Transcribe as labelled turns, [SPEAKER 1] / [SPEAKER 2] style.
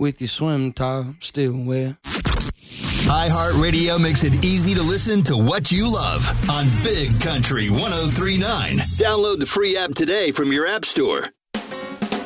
[SPEAKER 1] with your swim top still wet.
[SPEAKER 2] iHeartRadio makes it easy to listen to what you love on Big Country 103.9. Download the free app today from your app store.